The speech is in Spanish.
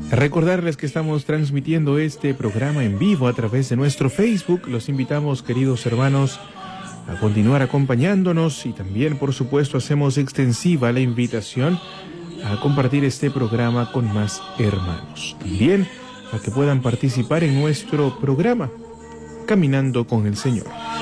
Recordarles que estamos transmitiendo este programa en vivo a través de nuestro Facebook. Los invitamos, queridos hermanos, a continuar acompañándonos y también, por supuesto, hacemos extensiva la invitación a compartir este programa con más hermanos. También a que puedan participar en nuestro programa Caminando con el Señor.